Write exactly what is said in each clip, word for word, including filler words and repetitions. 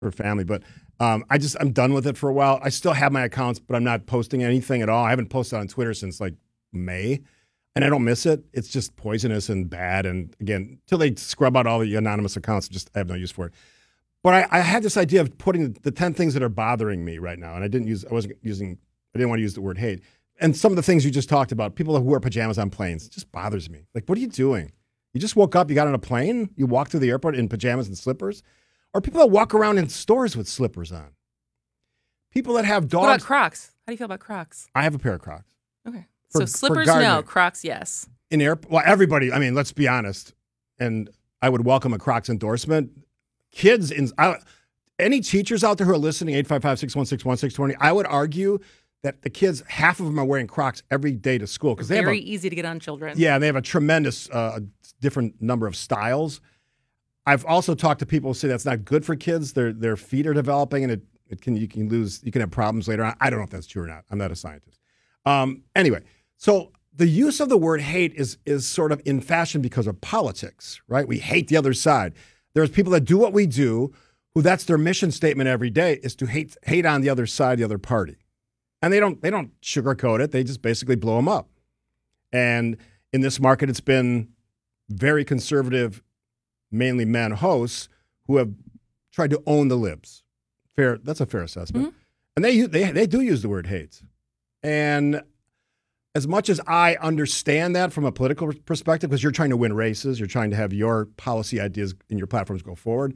for family. But um, I just I'm done with it for a while. I still have my accounts, but I'm not posting anything at all. I haven't posted on Twitter since like May, and I don't miss it. It's just poisonous and bad. And again, until they scrub out all the anonymous accounts, just I have no use for it. But I, I had this idea of putting the ten things that are bothering me right now, and I didn't use I wasn't using I didn't want to use the word hate. And some of the things you just talked about, people who wear pajamas on planes, it just bothers me. Like, what are you doing? You just woke up, you got on a plane, you walked through the airport in pajamas and slippers? Or people that walk around in stores with slippers on? People that have dogs. What about Crocs? How do you feel about Crocs? I have a pair of Crocs. Okay. For, so slippers, no. Crocs, yes. In air, well, everybody, I mean, let's be honest. And I would welcome a Crocs endorsement. Kids, in I, any teachers out there who are listening, eight five five, six one six, one six two zero, I would argue that the kids, half of them are wearing Crocs every day to school. Because they Very have a, easy to get on children. Yeah, they have a tremendous uh, different number of styles. I've also talked to people who say that's not good for kids. Their their feet are developing, and it, it can you can lose you can have problems later on. I don't know if that's true or not. I'm not a scientist. Um, anyway, so the use of the word hate is is sort of in fashion because of politics, right? We hate the other side. There's people that do what we do, who that's their mission statement every day is to hate hate on the other side, the other party. And they don't they don't sugarcoat it. They just basically blow them up. And in this market, it's been very conservative, mainly men hosts who have tried to own the libs. Fair, that's a fair assessment. Mm-hmm. And they they they do use the word hate. And as much as I understand that from a political perspective, because you're trying to win races, you're trying to have your policy ideas in your platforms go forward,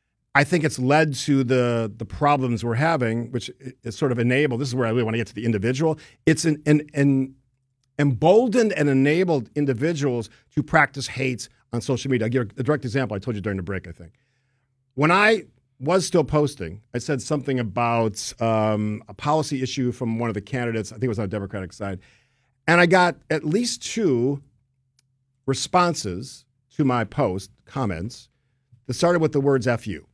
I think it's led to the the problems we're having, which is sort of enabled. This is where I really want to get to the individual. It's an, an, an emboldened and enabled individuals to practice hate on social media. I'll give a direct example. I told you during the break, I think. When I was still posting, I said something about um, a policy issue from one of the candidates. I think it was on the Democratic side. And I got at least two responses to my post, comments, that started with the words F you.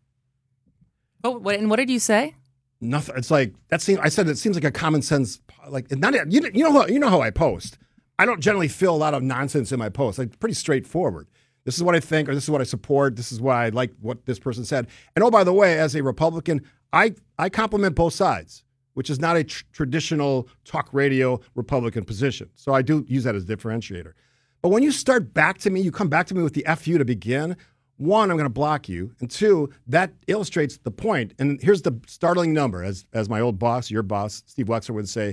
Oh, what, and what did you say? Nothing. It's like that seems. I said it seems like a common sense. Like not. You, you know. How, you know how I post. I don't generally feel a lot of nonsense in my posts. Like pretty straightforward. This is what I think, or this is what I support. This is why I like what this person said. And oh, by the way, as a Republican, I I compliment both sides, which is not a tr- traditional talk radio Republican position. So I do use that as a differentiator. But when you start back to me, you come back to me with the F you to begin. One, I'm going to block you. And two, that illustrates the point. And here's the startling number. As as my old boss, your boss, Steve Wexler would say,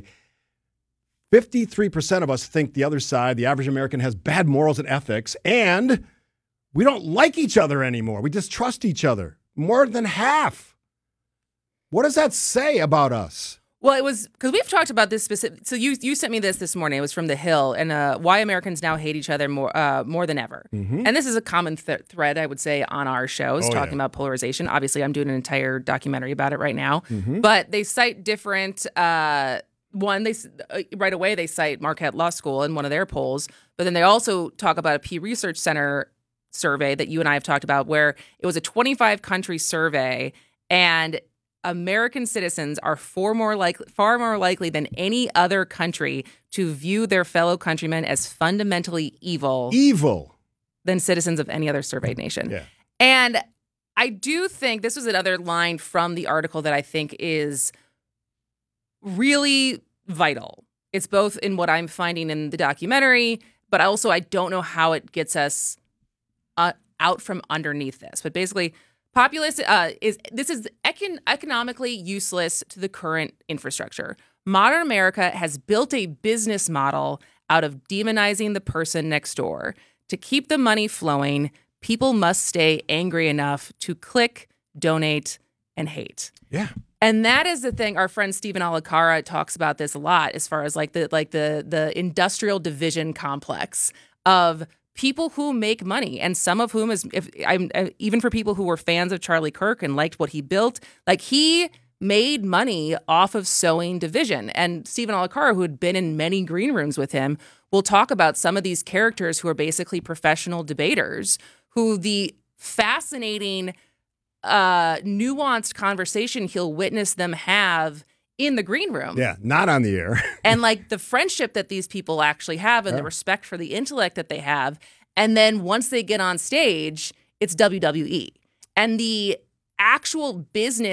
fifty-three percent of us think the other side, the average American, has bad morals and ethics, and we don't like each other anymore. We distrust each other. More than half. What does that say about us? Well, it was because we've talked about this specific. So you you sent me this this morning. It was from The Hill, and uh, why Americans now hate each other more uh, more than ever. Mm-hmm. And this is a common th- thread, I would say, on our shows, oh, talking yeah. about polarization. Obviously, I'm doing an entire documentary about it right now. Mm-hmm. But they cite different. Uh, one, they uh, right away they cite Marquette Law School in one of their polls, but then they also talk about a Pew Research Center survey that you and I have talked about, where it was a twenty-five country survey, and American citizens are far more like far more likely than any other country to view their fellow countrymen as fundamentally evil, evil than citizens of any other surveyed nation. Yeah. And I do think this was another line from the article that I think is really vital. It's both in what I'm finding in the documentary, but also I don't know how it gets us uh, out from underneath this. But basically, populist uh, is this is econ- economically useless to the current infrastructure. Modern America has built a business model out of demonizing the person next door. To keep the money flowing, people must stay angry enough to click, donate, and hate. Yeah. And that is the thing. Our friend Stephen Alacara talks about this a lot, as far as like the like the the industrial division complex of people who make money, and some of whom is, if I'm even for people who were fans of Charlie Kirk and liked what he built, like he made money off of sowing division. And Stephen Alacara, who had been in many green rooms with him, will talk about some of these characters who are basically professional debaters, who the fascinating, uh, nuanced conversation he'll witness them have in the green room. Yeah, not on the air. And like the friendship that these people actually have and yeah. the respect for the intellect that they have. And then once they get on stage, it's W W E. And the actual business